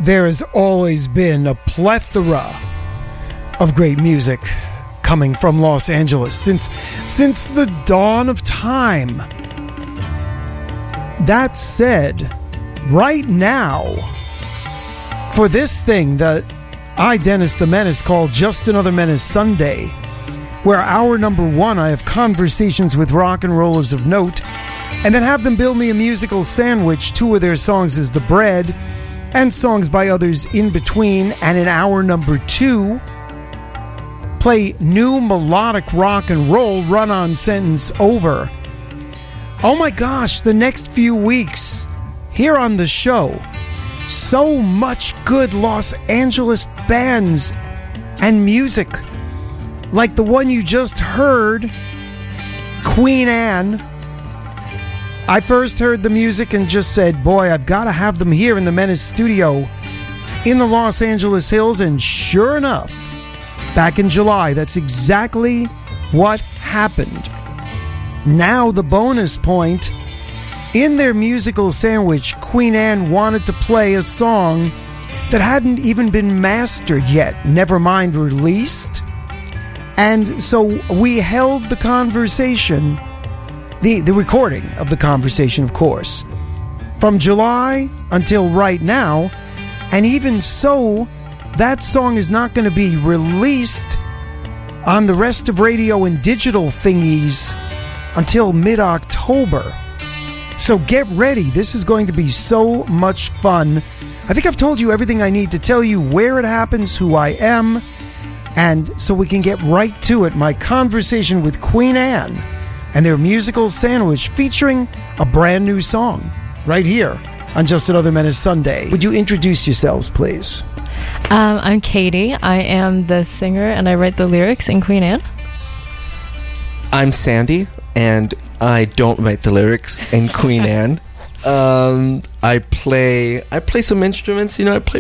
there has always been a plethora of great music coming from Los Angeles since the dawn of time. That said, right now, for this thing that I, Dennis the Menace, call Just Another Menace Sunday, where hour number one I have conversations with rock and rollers of note, and then have them build me a musical sandwich. Two of their songs is The Bread, and songs by others in between. And in hour number two, play new melodic rock and roll, run-on sentence over. Oh my gosh, the next few weeks here on the show, so much good Los Angeles bands and music, like the one you just heard, Queen Anne. I first heard the music and just said, boy, I've got to have them here in the Menace studio in the Los Angeles Hills. And sure enough, back in July, that's exactly what happened. Now the bonus point, in their musical sandwich, Queen Anne wanted to play a song that hadn't even been mastered yet, never mind released. And so we held the conversation, the recording of the conversation, of course, from July until right now. And even so, that song is not going to be released on the rest of radio and digital thingies until mid-October. So get ready. This is going to be so much fun. I think I've told you everything I need to tell you, where it happens, who I am, and so we can get right to it. My conversation with Queen Anne and their musical sandwich featuring a brand new song right here on Just Another Menace Sunday. Would you introduce yourselves, please? I'm Katie. I am the singer and I write the lyrics in Queen Anne. I'm Sandy, and I don't write the lyrics in Queen Anne. I play some instruments. I play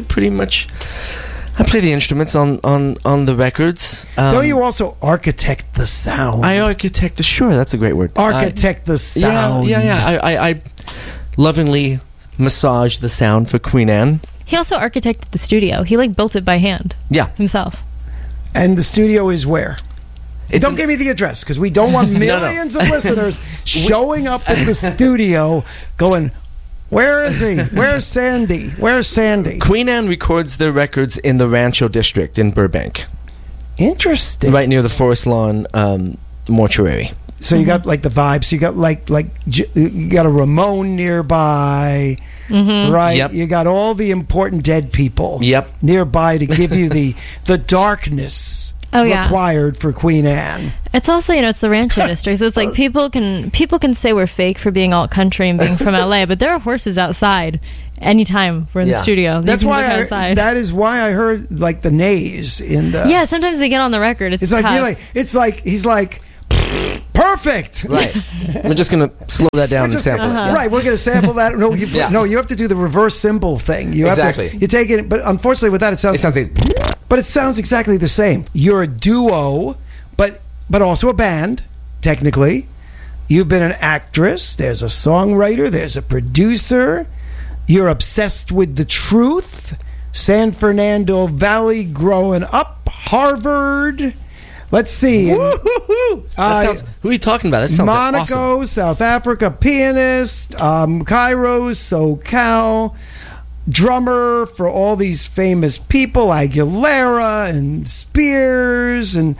the instruments on the records. Don't you also architect the sound? I architect sure, that's a great word. Architect the sound. Yeah. I lovingly massage the sound for Queen Anne. He also architected the studio. He built it by hand. Yeah. Himself. And the studio is where? Don't give me the address, because we don't want millions of listeners showing up at the studio going, where is he? Where's Sandy? Where's Sandy? Queen Anne records their records in the Rancho District in Burbank. Interesting. Right near the Forest Lawn mortuary. So you got the vibes. So you got you got a Ramon nearby, right? Yep. You got all the important dead people nearby to give you the darkness required for Queen Anne. It's also, it's the Rancho District, so it's people can say we're fake for being alt country and being from LA, but there are horses outside anytime we're in the studio. That is why I heard the neighs in the. Yeah, sometimes they get on the record. It's tough. He's like. Perfect. Right. We're just going to slow that down and sample it. Yeah. Right. We're going to sample that. No, you have to do the reverse symbol thing. Exactly. You take it, but unfortunately with that it sounds but it sounds exactly the same. You're a duo, but also a band, technically. You've been an actress. There's a songwriter. There's a producer. You're obsessed with the truth. San Fernando Valley growing up. Harvard. Let's see. Who are you talking about? That sounds Monaco, awesome. South Africa pianist, Cairo, SoCal, drummer for all these famous people, Aguilera and Spears, and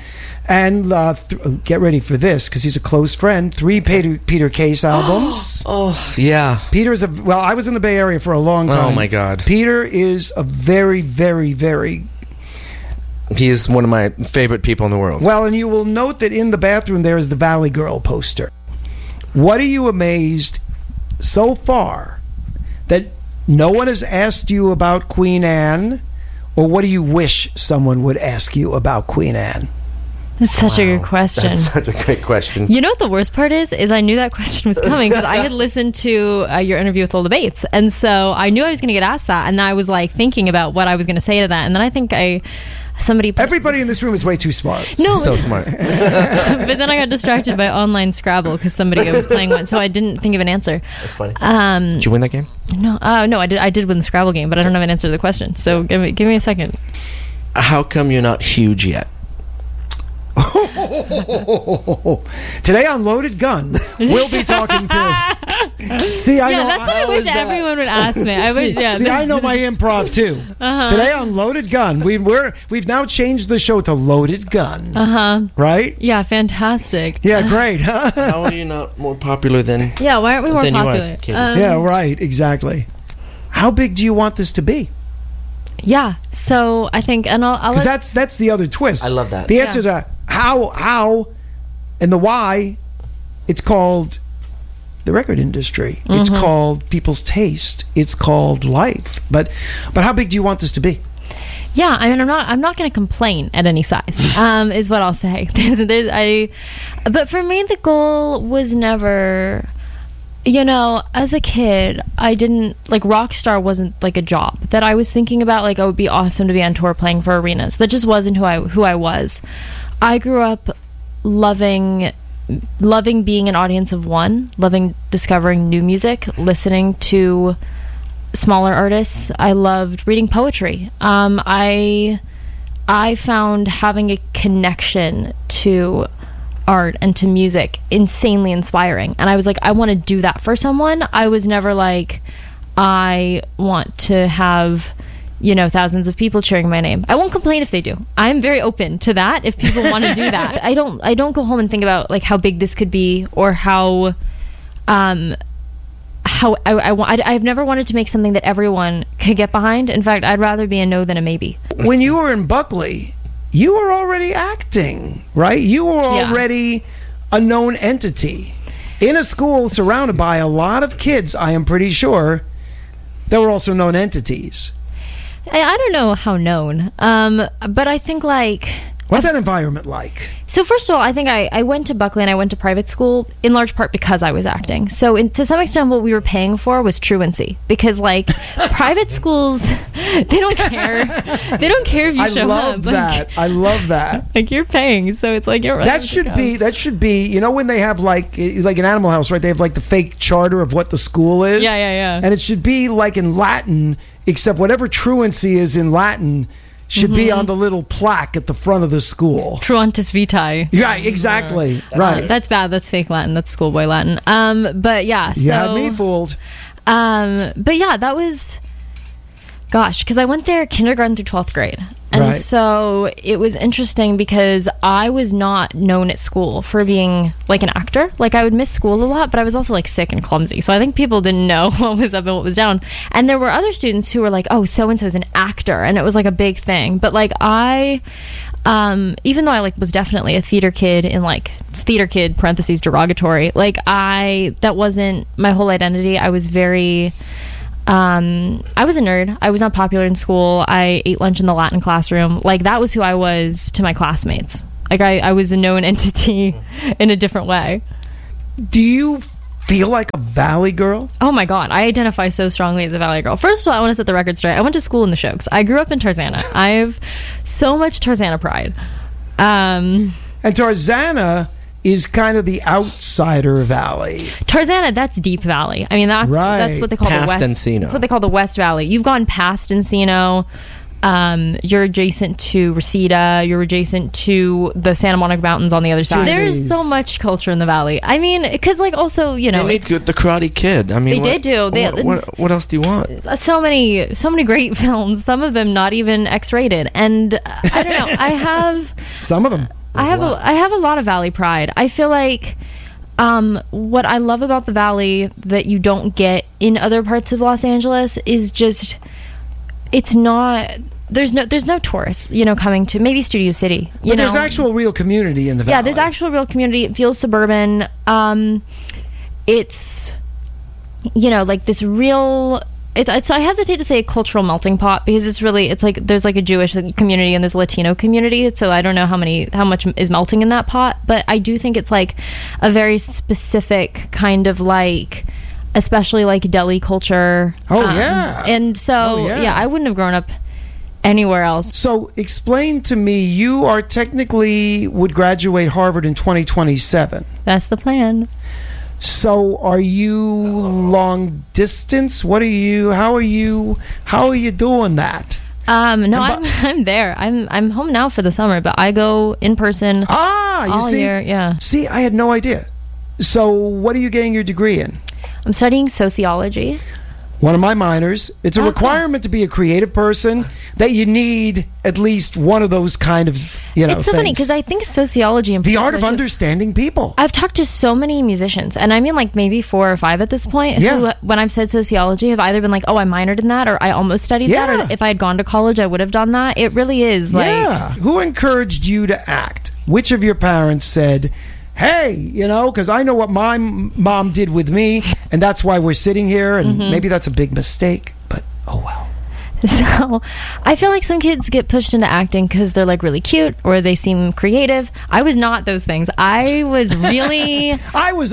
get ready for this because he's a close friend. 3 Peter Case albums. Oh, yeah. Peter's I was in the Bay Area for a long time. Oh my God. Peter is a very, very, very. He's one of my favorite people in the world. Well, and you will note that in the bathroom there is the Valley Girl poster. What are you amazed so far that no one has asked you about Queen Anne, or what do you wish someone would ask you about Queen Anne? That's such a good question. That's such a great question. You know what the worst part is I knew that question was coming because I had listened to your interview with Lola Bates, and so I knew I was going to get asked that, and I was thinking about what I was going to say to that, and then I think I somebody. Everybody in this room is way too smart. No, So smart. but then I got distracted by online Scrabble because somebody was playing one, so I didn't think of an answer. That's funny. Did you win that game? No, I did win the Scrabble game, but I don't have an answer to the question. So give me a second. How come you're not huge yet? Today on Loaded Gun, we'll be talking to. See, I know. That's what I wish everyone would ask me. I know my improv too. Today on Loaded Gun, we've now changed the show to Loaded Gun. Right? Yeah, fantastic. Yeah, great. How are you not more popular than? Yeah, why aren't we more Then you are, popular? Katie. Yeah, right. Exactly. How big do you want this to be? Yeah, so I think, and I'll Because that's the other twist. I love that. The answer to how and the why, it's called the record industry. It's called people's taste. It's called life. But how big do you want this to be? Yeah, I mean, I'm not going to complain at any size. Is what I'll say. But for me, the goal was never. You know, as a kid, I didn't like rock star wasn't like a job that I was thinking about. Like, oh, it would be awesome to be on tour playing for arenas. That just wasn't who I was. I grew up loving being an audience of one, loving discovering new music, listening to smaller artists. I loved reading poetry. I found having a connection to art and to music insanely inspiring, and I was like, I want to do that for someone. I was never like, I want to have, you know, thousands of people cheering my name. I won't complain if they do. I'm very open to that if people want to do that. I don't go home and think about like how big this could be or how I've never wanted to make something that everyone could get behind. In fact, I'd rather be a no than a maybe. When you were in Buckley, you were already acting, right? You were already a known entity in a school surrounded by a lot of kids, I am pretty sure, that were also known entities. I don't know how known, but I think like... What's that environment like? So first of all, I think I went to Buckley and I went to private school in large part because I was acting. So to some extent, what we were paying for was truancy, because like private schools, they don't care. They don't care if you show up. I love that. Like you're paying, so it's like you're. That should be. You know when they have like an Animal House, right? They have like the fake charter of what the school is. Yeah. And it should be like in Latin, except whatever truancy is in Latin should be on the little plaque at the front of the school. Truantis vitae. Yeah, exactly. Right. That's bad. That's fake Latin. That's schoolboy Latin. But yeah. So, you had me fooled. But yeah, that was... Gosh, because I went there kindergarten through 12th grade. And so it was interesting because I was not known at school for being like an actor. Like I would miss school a lot, but I was also like sick and clumsy. So I think people didn't know what was up and what was down. And there were other students who were like, oh, so-and-so is an actor. And it was like a big thing. But like I... even though I like was definitely a theater kid in like theater kid parentheses derogatory, like that wasn't my whole identity. I was very... I was a nerd. I was not popular in school. I ate lunch in the Latin classroom. Like that was who I was to my classmates. Like I was a known entity in a different way. Do you feel like a Valley girl? Oh my God, I identify so strongly as a Valley girl. First of all, I want to set the record straight. I went to school in the Shokes. I grew up in Tarzana. I have so much Tarzana pride. And Tarzana is kind of the outsider Valley. Tarzana, that's Deep Valley. I mean, that's what they call past the West. Encino. That's what they call the West Valley. You've gone past Encino. You're adjacent to Reseda. You're adjacent to the Santa Monica Mountains on the other side. There is so much culture in the Valley. I mean, because like also, you know, they made good The Karate Kid. I mean, they did do. What else do you want? So many great films. Some of them not even X-rated. And I don't know. I have some of them. I have a lot of Valley pride. I feel like what I love about the Valley that you don't get in other parts of Los Angeles is just it's not there's no tourists, you know, coming to maybe Studio City. But there's actual real community in the Valley. Yeah, there's actual real community. It feels suburban. It's you know like this real. It's I hesitate to say a cultural melting pot because it's like there's like a Jewish community and there's a Latino community, so I don't know how much is melting in that pot, but I do think it's like a very specific kind of like, especially like deli culture. Oh yeah. And so yeah, I wouldn't have grown up anywhere else. So explain to me, you are technically would graduate Harvard in 2027. That's the plan. So are you long distance? How are you doing that? No, I'm there. I'm home now for the summer, but I go in person You all see? year. Yeah. See, I had no idea. So what are you getting your degree in? I'm studying sociology. One of my minors. It's a Okay. requirement to be a creative person that you need at least one of those kind of, It's so funny things. because I think sociology and The art of understanding people. I've talked to so many musicians, and I mean like maybe 4 or 5 at this point, Yeah. who, when I've said sociology, have either been like, oh, I minored in that, or I almost studied that, Yeah. or if I had gone to college, I would have done that. It really is like, Yeah. Who encouraged you to act? Which of your parents said, hey, because I know what my mom did with me, and that's why we're sitting here, and maybe that's a big mistake, but oh well. So I feel like some kids get pushed into acting because they're like really cute or they seem creative. I was not those things. I was really I was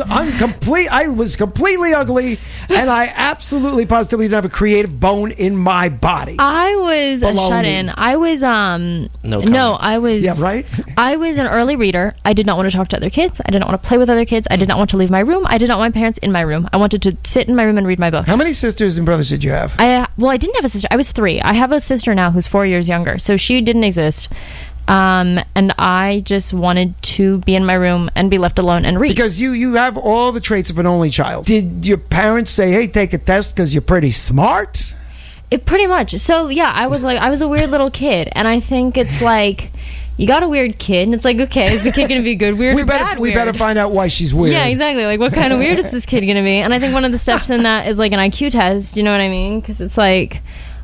completely ugly, and I absolutely positively didn't have a creative bone in my body. I was a Baloney. shut-in. I was comment. I was Yeah, right? I was an early reader. I did not want to talk to other kids. I did not want to play with other kids. I did not want to leave my room. I did not want my parents in my room. I wanted to sit in my room and read my books. How many sisters and brothers did you have? I didn't have a sister. I was 3. I have a sister now who's 4 years younger, so she didn't exist. And I just wanted to be in my room and be left alone and read. Because you have all the traits of an only child. Did your parents say, hey, take a test because you're pretty smart? It pretty much. So yeah, I was a weird little kid, and I think it's like you got a weird kid, and it's like, okay, is the kid going to be good weird or bad We weird? better find out why she's weird. Yeah, exactly. Like, what kind of weird is this kid going to be? And I think one of the steps in that is like an IQ test. You know what I mean? Because it's like,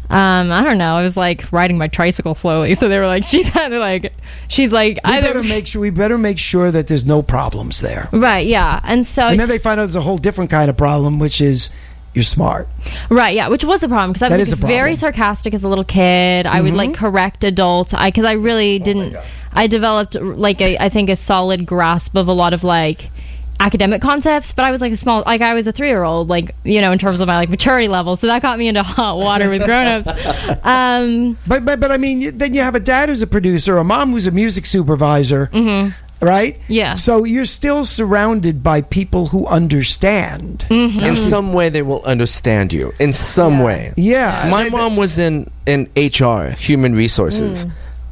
I don't know. I was like riding my tricycle slowly, so they were like, she's like, We better make sure that there's no problems there. right, yeah. And so, And then they find out there's a whole different kind of problem, which is you're smart. right, yeah, which was a problem because I That was is like, a problem. very sarcastic as a little kid. I would like correct adults because I really didn't. I developed like I think a solid grasp of a lot of like academic concepts, but I was like I was a 3-year-old, like, in terms of my like maturity level, so that got me into hot water with grown-ups. But I mean, then you have a dad who's a producer, a mom who's a music supervisor, right? Yeah. So you're still surrounded by people who understand. In some way, they will understand you. In some way. Yeah. My mom was in HR, human resources.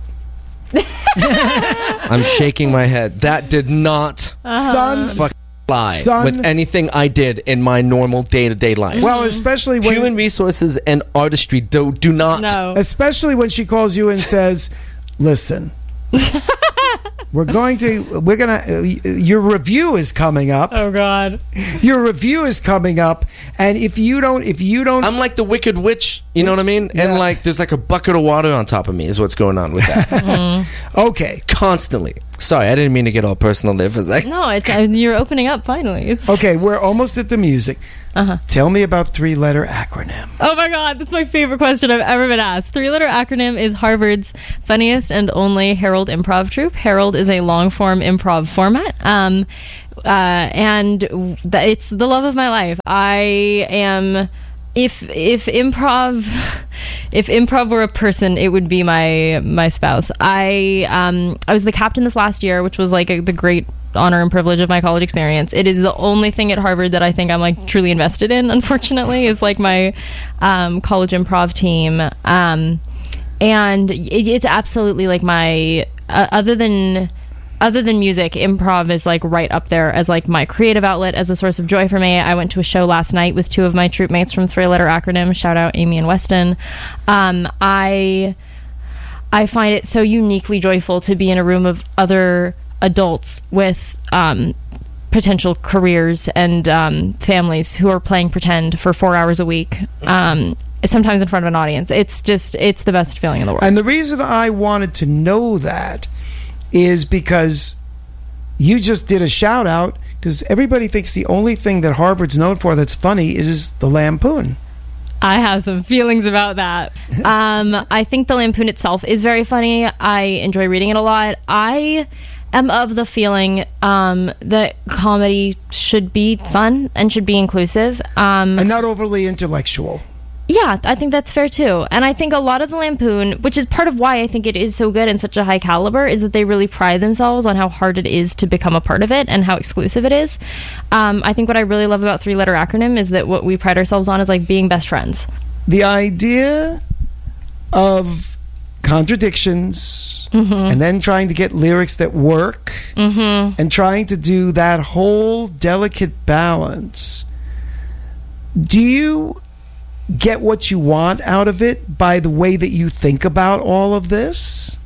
I'm shaking my head. That did not Son, lie Son. with anything I did in my normal day-to-day life. well, especially when Human resources and artistry do not. No. especially when she calls you and says, "Listen, your review is coming up. Oh God. Your review is coming up, and if you don't, I'm like the Wicked Witch, you know what I mean? Yeah. And like there's like a bucket of water on top of me is what's going on with that. okay, Constantly. Sorry, I didn't mean to get all personal there for a second. No, you're opening up finally. It's okay, we're almost at the music. Uh-huh. Tell me about 3-letter acronym. Oh my God, that's my favorite question I've ever been asked. 3-letter acronym is Harvard's funniest and only Herald improv troupe. Herald is a long-form improv format. It's the love of my life. I am... If improv were a person, it would be my spouse. I was the captain this last year, which was like the great honor and privilege of my college experience. It is the only thing at Harvard that I think I'm like truly invested in, unfortunately, is like my college improv team. And it's absolutely like my other than music, improv is like right up there as like my creative outlet, as a source of joy for me. I went to a show last night with 2 of my troop mates from 3-letter acronym. Shout out Amy and Weston. I find it so uniquely joyful to be in a room of other adults with potential careers and families who are playing pretend for 4 hours a week. Sometimes in front of an audience. It's the best feeling in the world. And the reason I wanted to know that is because you just did a shout out, because everybody thinks the only thing that Harvard's known for that's funny is the Lampoon. I have some feelings about that. I think the Lampoon itself is very funny. I enjoy reading it a lot. I am of the feeling that comedy should be fun and should be inclusive. And not overly intellectual. Yeah, I think that's fair too. And I think a lot of the Lampoon, which is part of why I think it is so good and such a high caliber, is that they really pride themselves on how hard it is to become a part of it and how exclusive it is. I think what I really love about 3-letter acronym is that what we pride ourselves on is like being best friends. The idea of contradictions and then trying to get lyrics that work and trying to do that whole delicate balance. Do you get what you want out of it by the way that you think about all of this?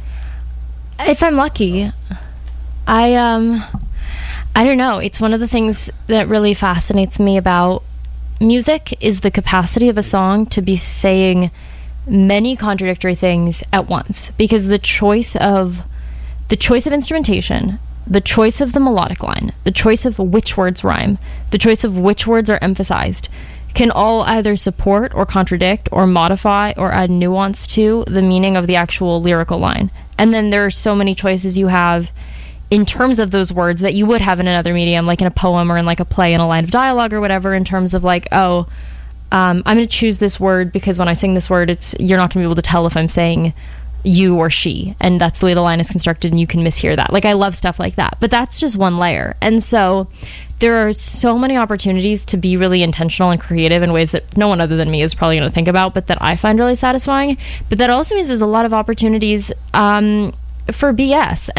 If I'm lucky. I don't know. It's one of the things that really fascinates me about music is the capacity of a song to be saying many contradictory things at once, because the choice of instrumentation, the choice of the melodic line, the choice of which words rhyme, the choice of which words are emphasized can all either support or contradict or modify or add nuance to the meaning of the actual lyrical line. And then there are so many choices you have in terms of those words that you would have in another medium, like in a poem or in like a play, in a line of dialogue or whatever, in terms of like, I'm going to choose this word because when I sing this word, you're not going to be able to tell if I'm saying you or she, and that's the way the line is constructed and you can mishear that. Like, I love stuff like that, but that's just one layer. And so there are so many opportunities to be really intentional and creative in ways that no one other than me is probably going to think about, but that I find really satisfying. But that also means there's a lot of opportunities for BS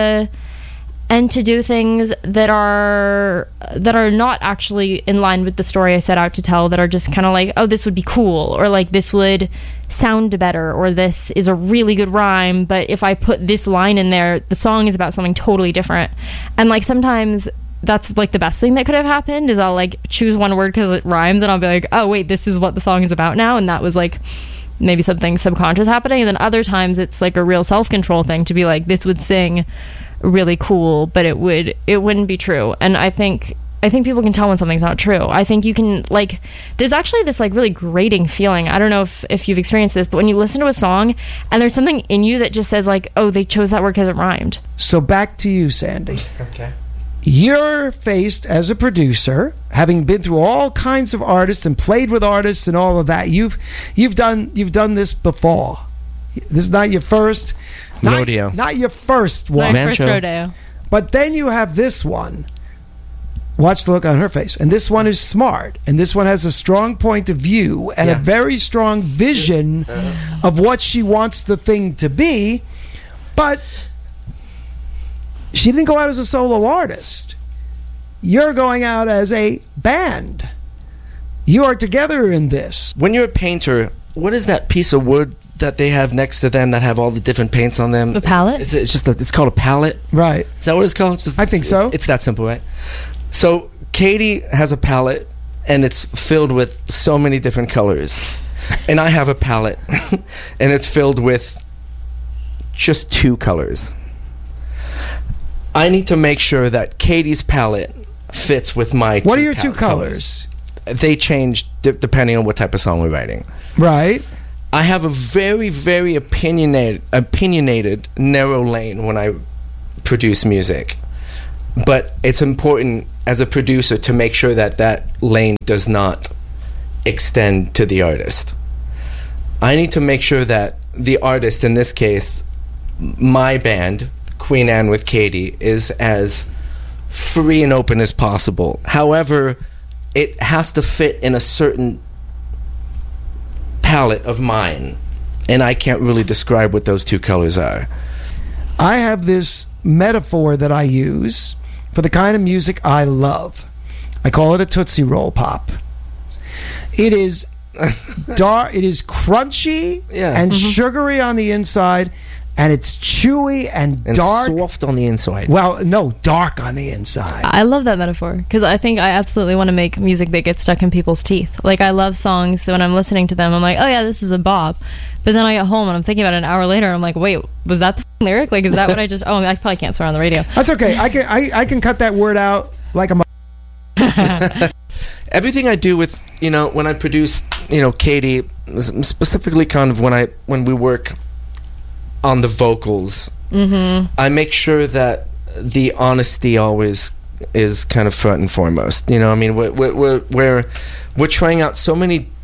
and to do things that are not actually in line with the story I set out to tell, that are just kind of like, oh, this would be cool, or like this would sound better, or this is a really good rhyme, but if I put this line in there, the song is about something totally different. And like sometimes that's like the best thing that could have happened, is I'll like choose one word because it rhymes and I'll be like, oh wait, this is what the song is about now, and that was like maybe something subconscious happening. And then other times it's like a real self-control thing to be like, this would sing really cool, but it wouldn't be true. And I think people can tell when something's not true. I think you can, like, there's actually this like really grating feeling. I don't know if you've experienced this, but when you listen to a song and there's something in you that just says like, oh, they chose that word because it rhymed. So back to you, Sandy. Okay. You're faced as a producer, having been through all kinds of artists and played with artists and all of that. You've done this before. This is not your first rodeo. Not your first one. My first rodeo. But then you have this one. Watch the look on her face. And this one is smart. And this one has a strong point of view and a very strong vision of what she wants the thing to be. But she didn't go out as a solo artist. You're going out as a band. You are together in this. When you're a painter, what is that piece of wood that they have next to them that have all the different paints on them? The palette? It's called a palette. Right. Is that what it's called? I think so. It's that simple, right? So Katie has a palette, and it's filled with so many different colors. And I have a palette, and it's filled with just 2 colors. I need to make sure that Katie's palette fits with my What are your 2 colors? They change depending on what type of song we're writing. Right. I have a very, very opinionated narrow lane when I produce music. But it's important as a producer to make sure that that lane does not extend to the artist. I need to make sure that the artist, in this case, my band, Queen Anne with Katie, is as free and open as possible. However, it has to fit in a certain palette of mine, and I can't really describe what those 2 colors are. I have this metaphor that I use for the kind of music I love. I call it a Tootsie Roll Pop. It is dark, it is crunchy and sugary on the inside, and it's chewy and dark. Soft on the inside. Well, no, dark on the inside. I love that metaphor, because I think I absolutely want to make music that gets stuck in people's teeth. Like, I love songs that when I'm listening to them, I'm like, oh yeah, this is a bop. But then I get home and I'm thinking about it an hour later, and I'm like, wait, was that the lyric? Like, is that what I just... Oh, I probably can't swear on the radio. That's okay. I can cut that word out like a... Everything I do with, when I produce, Katie, specifically kind of when we work on the vocals, I make sure that the honesty always is kind of front and foremost. I mean, we're trying out so many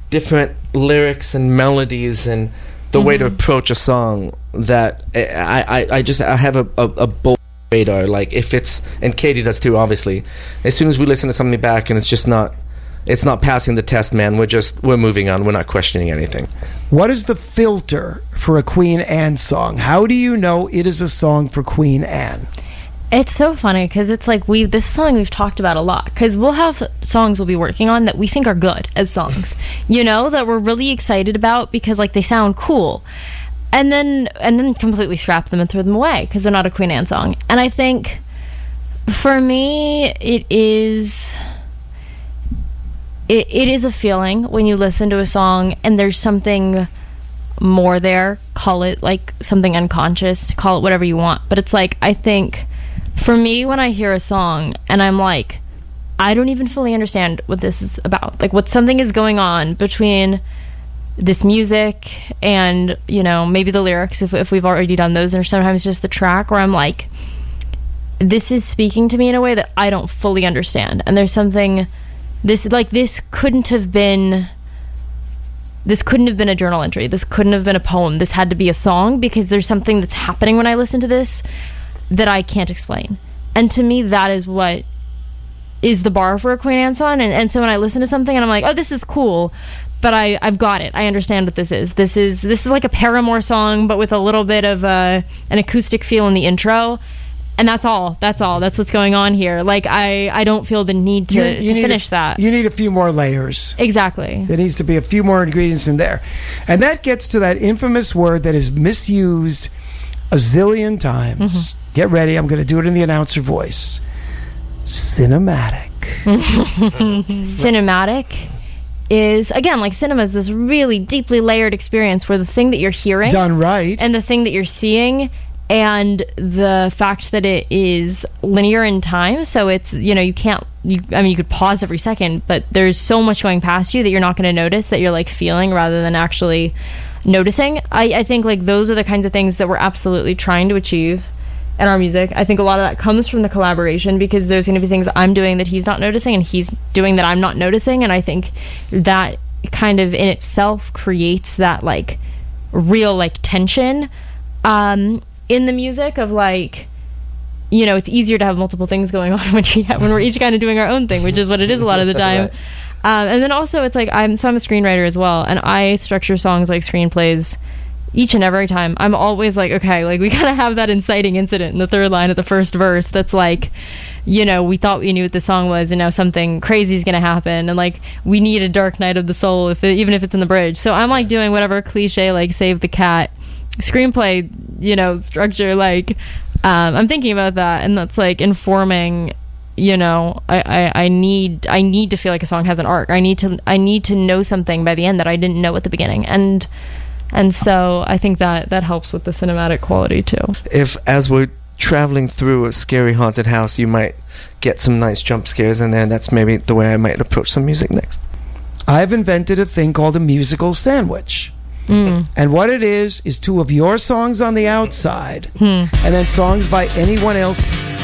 different lyrics and melodies and the way to approach a song that I have a bold radar. Like if it's, and Katie does too, obviously. As soon as we listen to something back and it's not passing the test, man, we're moving on. We're not questioning anything. What is the filter for a Queen Anne song? How do you know it is a song for Queen Anne? It's so funny because it's like this song we've talked about a lot, because we'll have songs we'll be working on that we think are good as songs, that we're really excited about because like they sound cool, and then completely scrap them and throw them away because they're not a Queen Anne song. And I think for me it is a feeling when you listen to a song and there's something more there. Call it like something unconscious, call it whatever you want, but it's like, I think for me, when I hear a song and I'm like, I don't even fully understand what this is about, like what something is going on between this music and maybe the lyrics, if we've already done those, or sometimes just the track, where I'm like, this is speaking to me in a way that I don't fully understand. And there's something, this couldn't have been a journal entry, this couldn't have been a poem, this had to be a song, because there's something that's happening when I listen to this that I can't explain. And to me, that is what is the bar for a Queen Anne song. And so when I listen to something and I'm like, oh, this is cool, but I've got it, I understand what this is. This is like a Paramore song, but with a little bit of an acoustic feel in the intro. And that's all. That's what's going on here. Like, I don't feel the need to finish that. You need a few more layers. Exactly. There needs to be a few more ingredients in there. And that gets to that infamous word that is misused a zillion times. Get ready, I'm going to do it in the announcer voice. Cinematic. Cinematic is, again, like cinema is this really deeply layered experience where the thing that you're hearing, done right, and the thing that you're seeing, and the fact that it is linear in time, so it's, you could pause every second, but there's so much going past you that you're not going to notice, that you're like feeling rather than actually noticing. I think like those are the kinds of things that we're absolutely trying to achieve in our music. I think a lot of that comes from the collaboration, because there's going to be things I'm doing that he's not noticing and he's doing that I'm not noticing, and I think that kind of in itself creates that like real like tension in the music of like, it's easier to have multiple things going on when we're each kind of doing our own thing, which is what it is a lot of the time. And then also it's like I'm a screenwriter as well, and I structure songs like screenplays each and every time. I'm always like, okay, like we gotta have that inciting incident in the third line of the first verse that's like, we thought we knew what the song was and now something crazy is gonna happen, and like we need a dark night of the soul even if it's in the bridge. So I'm like doing whatever cliche like Save the Cat screenplay structure, like I'm thinking about that, and that's like informing. I need to feel like a song has an arc. I need to know something by the end that I didn't know at the beginning, and so I think that helps with the cinematic quality too. If as we're traveling through a scary haunted house, you might get some nice jump scares in there, and that's maybe the way I might approach some music next. I've invented a thing called a musical sandwich. And what it is two of your songs on the outside and then songs by anyone else